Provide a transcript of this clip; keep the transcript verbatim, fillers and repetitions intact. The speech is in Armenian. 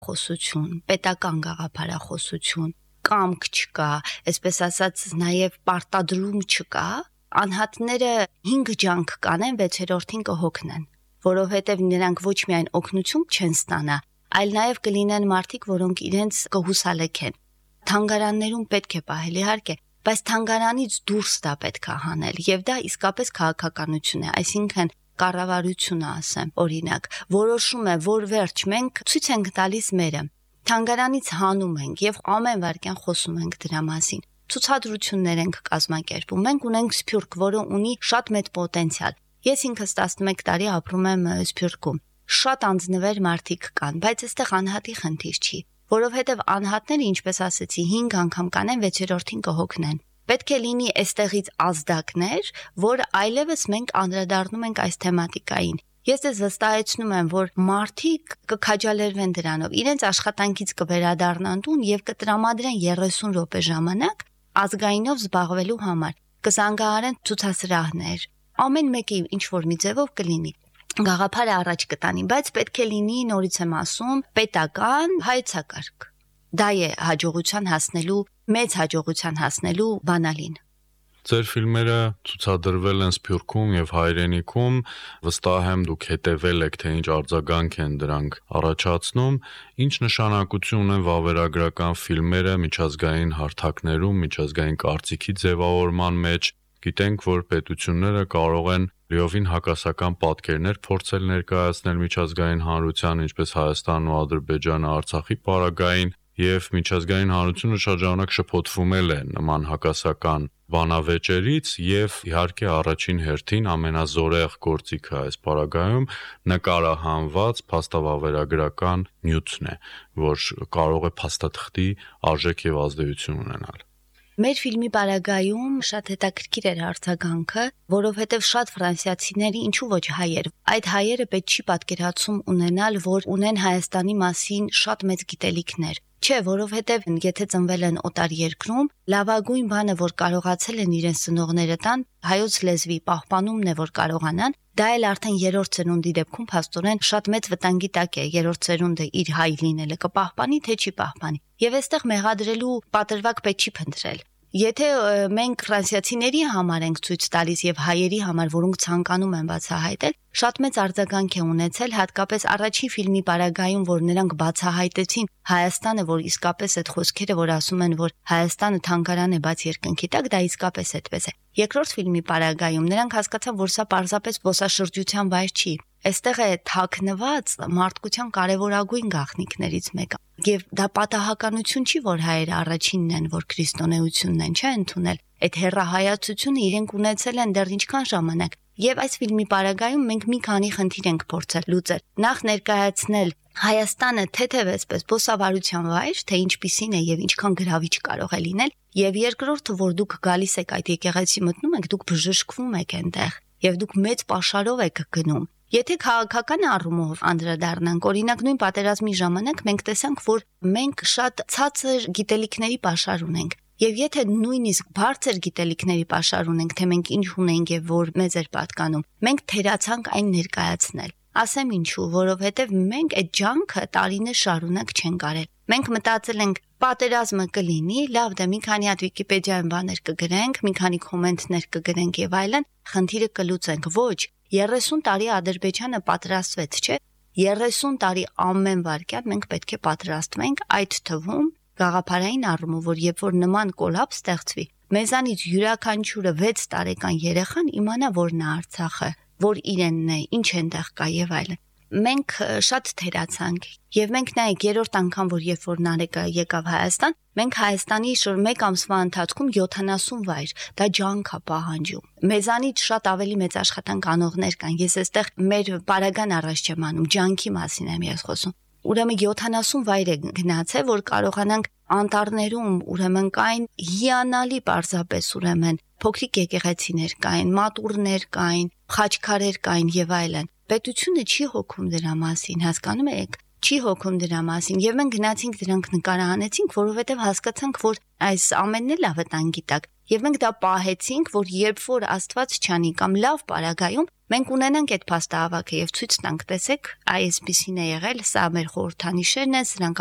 խոսություն, պետական գաղափարախոսություն, կամք չկա, այսպես ասած նաև պարտադրում չկա, անհատները հինգ ջանք կանեն վեցերորդին կհոգնեն, որովհետև նրանք ոչ միայն օգնություն չեն ստանա, այլ նաև կլինեն մարդիկ, որոնք իրենց կհուսալեքեն։ Թանգարաններում պետք է պահել, իհարկե, բայց թանգարանից դուրս դա պետք է հանել, եւ դա իսկապես քաղաքականություն է, այսինքն կառավարությունը, ասեմ, օրինակ, որոշում է, որ վերջ մենք ցույց ենք տալիս մերը, թանգարանից հանում ենք եւ ամեն վարքյան խոսում ենք դրա մասին։ Ցուցադրություններ ենք կազմակերպում։ Մենք ունենք Սփյուռք, որը ունի շատ մեծ պոտենցիալ։ Ես ինքս տասնմեկ տարի ապրում եմ Սփյուռքում։ Շատ անձնվեր մարդիկ կան, բայց այստեղ անհատի խնդիր չի, որովհետև անհատները, ինչպես ասեցի, հինգ անգամ կանեն, վեցերորդին կհոգնեն։ Պետք է լինի այստեղից ազդակներ, որ այլևս մենք անդրադառնում ենք այս թեմատիկային։ Ես դες վստահեցնում եմ, որ մարդիկ կքաջալերվեն դրանով, իրենց աշխատանքից կվերադառնան տուն եւ կտրամադրեն երեսուն րոպե ժամանակ ազգայինով զբաղվելու համար, կզանգահարեն ցուցասրահներ, ամեն մեկի ինչ որ մի ձևով կլինի։ Գաղափարը առաջ կտանի, բայց պետք է լինի, նորից եմ ասում, պետական հայեցակարգ։ Դա է հաջողության հասնելու, մեծ հաջողության հասնելու բանալին։ Ձեր ֆիլմերը ցուցադրվել են Սփյուռքում եւ Հայրենիքում, վստահ եմ դուք հետեւել եք, թե ինչ արձագանք են դրանք առաջացնում, ինչ նշանակություն ունեն վավերագրական ֆիլմերը միջազգային հարթակներում, միջազգային կարծիքի ձևավորման մեջ։ Գիտենք, որ պետությունները կարող են լիովին հակասական պատկերներ փորձել ներկայացնել միջազգային հանրության, ինչպես Հայաստանն ու Ադրբեջանը Արցախի պարագային, եւ միջազգային հանրությունը շատ ժամանակ շփոթվում է նման հակասական բանավեճերից եւ իհարկե առաջին հերթին ամենազորեղ գործիքը այս պարագայում նկարահանված փաստավավերագրական նյութն է, որ կարող է փաստաթղթի արժեք եւ ազդեցություն ունենալ։ Մեր ֆիլմի պարագայում շատ հետաքրքիր էր արձագանքը, որովհետև շատ ֆրանսիացիների, ինչու ոչ հայեր, այդ հայերը պետք չի պատկերացում ունենալ, որ ունեն Հայաստանի մասին շատ մեծ գիտելիքներ։ Չէ, որովհետև եթե ծնվել են օտար երկրում, լավագույն բանը, որ կարողացել են իրենց ծնողները տան, հայոց լեզվի պահպանումն է, որ կարողանան, դա էլ արդեն երրորդ ծերունդի դեպքում փաստորեն շատ մեծ վտանգի տակ է, երրորդ ծերունդը իր հայ լինելը կպահպանի, թե չի պահպանի։ Եվ այստեղ մեղադրելու պատրվակ պետք չի փնտրել։ Եթե մենք ֆրանսիացիների համար ենք ցույց տալիս եւ հայերի համար, որոնք ցանկանում են բացահայտել, շատ մեծ արձագանք է ունեցել, հատկապես առաջին ֆիլմի պարագայում, որ նրանք բացահայտեցին Հայաստանը, որ իսկապես այդ խոսքերը, որ ասում են, որ Հայաստանը թանգարան է բաց երկնքի տակ, դա իսկապես այդպես է։ Երկրորդ ֆիլմի պարագայում նրանք հասկացան, որ սա պարզապես զբոսաշրջության վայր չի։ Այստեղ է թաքնված մարդկության կարևորագույն գաղտնիքներից մեկը։ Եվ դա պատահականություն չի, որ հայերը առաջինն են, որ քրիստոնեությունն են, չէ՞ ընդունել։ Այդ հերրահայացությունը իրենք ունեցել են դեռ ինչքան ժամանակ։ Եվ այս ֆիլմի պարագայում մենք մի քանի խնդիր ենք փորձել լուծել։ Նախ ներկայացնել Հայաստանը թեթև այսպես բոսավարության վայր, թե ինչպիսին է եւ ինչքան գրավիչ կարող է լինել, եւ երկրորդը, որ դուք գալիս եք այդ եկեղեցի մտնում եք, դուք բժշկվում եք այնտեղ, եւ դուք մեծ պաշարով եք գնում։ Եթե քաղաքական առումով անդրադառնանք, օրինակ նույն պատերազմի ժամանակ մենք տեսանք, որ մենք շատ ցածր գիտելիքների պաշար ունենք։ Եվ եթե նույնիսկ բարձր գիտելիքների պաշար ունենք, թե մենք ինչ ունենք եւ որ մեզ էր պատկանում, մենք թերացանք այն ներկայացնել։ Ասեմ ինչու, որովհետև մենք այդ ջանքը տարիներ շարունակ չենք արել։ Մենք մտածել ենք պատերազմը կլինի, լավ դե մի քանի հատ Վիկիպեդիայում բաներ կգրենք, մի քանի կոմենտներ կգրենք եւ այլն, խնդիրը կլուծենք։ Ոչ, երեսուն տարի Ադրբեջանը պատրաստվեց, չէ՞։ երեսուն տարի ամեն վարքյան մենք պետք է պատրաստվենք, այդ թվում գաղափարային առումով, որ երբ որ նման կոլապ ստեղծվի, մեզանից յուրաքանչյուրը վեց տարեկան երեխան իմանա, որ նա Արցախը, որ իրենն է, ինչ այնտեղ կա եւ այլն։ Մենք շատ թերացանք եւ մենք նայեք երրորդ անգամ, որ երբ որ Նարեկը եկավ Հայաստան, մենք Հայաստանի շուտ մեկ ամսվա ընթացքում յոթանասուն վայր, դա ջանք է պահանջում։ Մեզանից շատ ավելի մեծ աշխատանք անողներ կան։ Ես այստեղ մեր պարագան առաջ չեմ անում, ջանքի մասին եմ ես խոսում։ Ուրեմն յոթանասուն վայր է գնացել, որ կարողանանք անտառներում, ուրեմն կային հիանալի պարզապես ուրեմն փոքրիկ եկեղեցիներ կային, մատուրներ կային, խաչքարեր կային եւ այլն։ Պետությունը չի հոգում դրա մասին, հասկանում եք, չի հոգում դրա մասին եւ մենք գնացինք դրանք նկարահանեցինք, որովհետեւ հասկացանք, որ այս ամենն էլ վտանգի տակ եւ մենք դա պահեցինք, որ երբ որ Աստված չանի կամ լավ պարագայում Մենք ունենանք այդ փաստահավաքը եւ ցույց տանք, տեսեք, այսպեսին է եղել, սա մեր խորհրդանիշերն են, սրանք